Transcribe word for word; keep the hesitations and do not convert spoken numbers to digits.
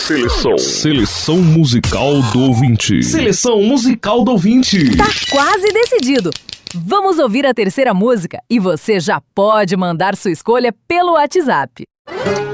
Seleção. Seleção musical do ouvinte. Seleção musical do ouvinte. Tá quase decidido. Vamos ouvir a terceira música e você já pode mandar sua escolha pelo WhatsApp.